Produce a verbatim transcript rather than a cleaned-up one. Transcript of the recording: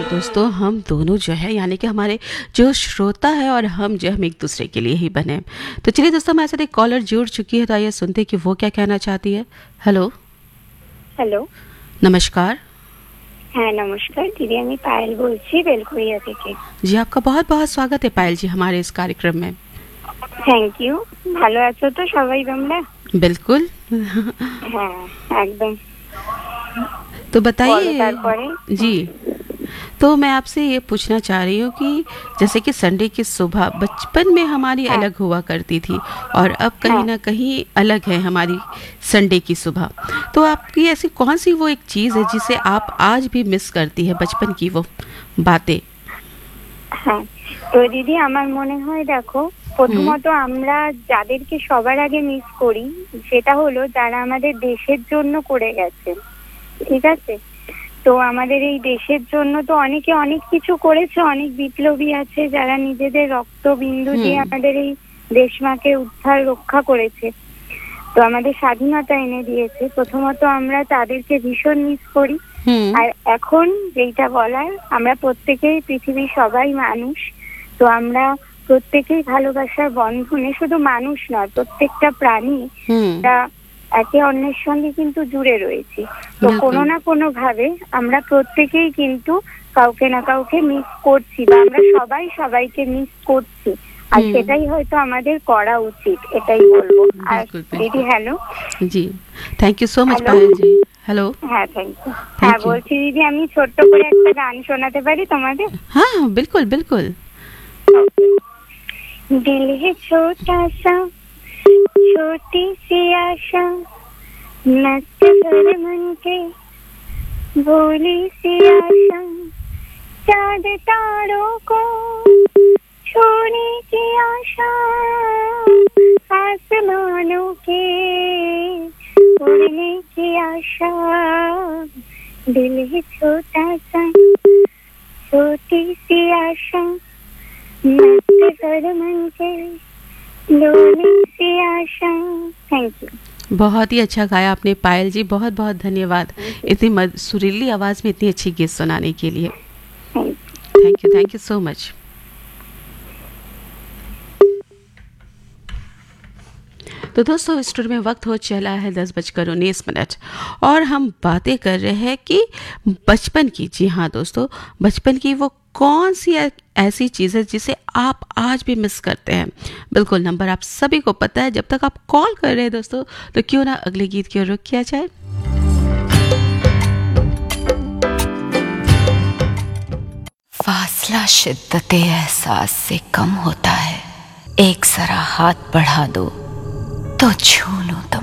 दोस्तों हम दोनों जो है यानी कि हमारे जो श्रोता है और हम जो हम एक दूसरे के लिए ही बने। तो चलिए दोस्तों हमारे साथ एक कॉलर जुड़ चुकी है, तो आइए सुनते हैं कि वो क्या कहना चाहती है। हेलो हेलो, नमस्कार। হ্যাঁ নমস্কার দিদি, আমি পায়েল বলছি বেলঘরিয়া থেকে। जी आपका बहुत बहुत स्वागत है पायल जी हमारे इस कार्यक्रम में। Thank you. ভালো আছো তো সবাই তোমরা? बिल्कुल। হ্যাঁ একদম। तो बताइए তারপরে जी, तो मैं आपसे ये पूछना चाह रही हूँ कि जैसे कि संडे की सुबह बचपन में हमारी हाँ। अलग हुआ करती थी और अब कहीं हाँ। ना कहीं अलग है हमारी संडे की सुबह। तो आपकी ऐसी कौन सी वो एक चीज़ है जिसे आप आज भी मिस करती है, बचपन की वो बातें? হ্যাঁ, তো দিদি আমার মনে হয় দেখো, প্রথমত আমরা যাদেরকে সবার আগে মিস করি সেটা হলো যারা আমাদের দেশের জন্য করে গেছে। ঠিক আছে, তো আমাদের এই দেশের জন্য তো অনেকে অনেক কিছু করেছে, অনেক বিপ্লবী আছে যারা নিজেদের রক্তবিন্দু দিয়ে আমাদের এই দেশমাকে উদ্ধার রক্ষা করেছে, তো আমাদের স্বাধীনতা এনে দিয়েছে। প্রথমত আমরা তাদেরকে ভীষণ মিস করি। আর এখন যেটা বলার, আমরা প্রত্যেকেই পৃথিবীর সবাই মানুষ, তো আমরা প্রত্যেকেই ভালোবাসার বন্ধনে, শুধু মানুষ নয় প্রত্যেকটা প্রাণী একে অন্যের সঙ্গে কিন্তু জুড়ে রয়েছি। তো কোনো না কোনো ভাবে আমরা প্রত্যেকেই কিন্তু কাউকে না কাউকে মিস করছি, বা আমরা সবাই সবাইকে মিস করছি, আর সেটাই হয়তো আমাদের করা উচিত, এটাই বলবো। আর দিদি hello. G thank you so much Payel G. Hello. হ্যাঁ থ্যাংক ইউ। হ্যাঁ বলছি দিদি, আমি ছোট্ট করে একটা গান শোনাতে পারি তোমাদের? हाँ बिल्कुल बिल्कुल। दिल है छोटा सा, छोटी सी आशा, मस्त भर मन के भोली सी आशा, चांद तारों को छूने की आशा, आसमानों के उड़ने की आशा। दिल है छोटा सा, छोटी सी आशा, मस्त भर मन के भोली सी आशा। Thank you. बहुत ही अच्छा गाया आपने पायल जी, बहुत बहुत धन्यवाद इतनी मध- सुरीली आवाज़ में इतनी अच्छी गीत सुनाने के लिए। Thank you thank you so much. तो दोस्तों स्टूडियो में वक्त हो चला है दस बजकर उन्नीस मिनट और हम बातें कर रहे हैं कि बचपन की। जी हाँ दोस्तों, बचपन की वो कौन सी ऐसी चीज़ है जिसे आप आज भी मिस करते हैं। बिल्कुल नंबर आप सभी को पता है। जब तक आप कॉल कर रहे हैं दोस्तों, तो क्यों ना अगले गीत की ओर रुख किया जाए। फासला शिद्दते एहसास से कम होता है, एक जरा हाथ बढ़ा दो तो छू लूं तो